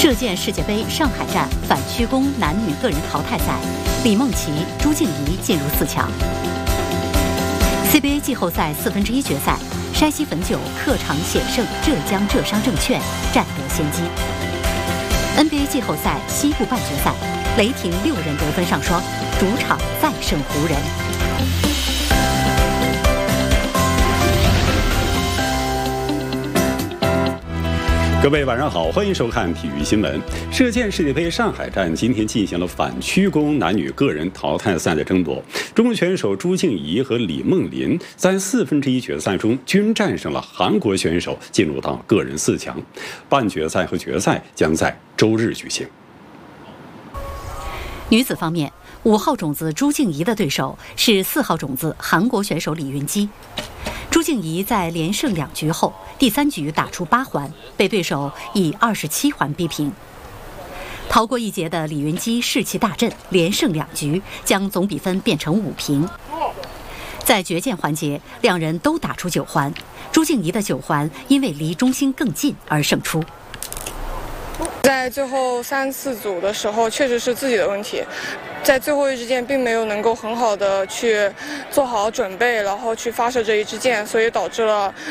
射箭世界杯上海站反曲弓男女个人淘汰赛，李梦琪、朱静怡进入4强。CBA 季后赛1/4决赛，山西汾酒客场险胜浙江浙商证券，占得先机。NBA 季后赛西部半决赛，雷霆6人得分上双，主场再胜湖人。 各位晚上好，欢迎收看体育新闻。射箭世界杯上海站今天进行了反曲弓男女个人淘汰赛的争夺，中国选手朱静怡和李梦琳在1/4决赛中均战胜了韩国选手，进入到个人4强。半决赛和决赛将在周日举行。 女子方面，5号种子朱静怡的对手是4号种子韩国选手李云基。朱静怡在连胜2局后，第3局打出8环，被对手以27环逼平。逃过一劫的李云基士气大振，连胜2局，将总比分变成5平。在决剑环节，两人都打出9环，朱静怡的9环因为离中心更近而胜出。 在最后3、4组的时候，确实是自己的问题，在最后一支箭并没有能够很好的去做好准备，然后去发射这一支箭，所以导致了